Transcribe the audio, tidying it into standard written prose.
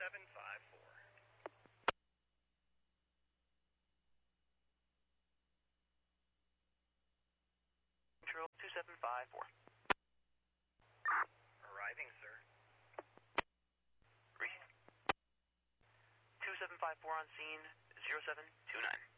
2754. Control 2754. Arriving, sir. 2754 on scene, 0729.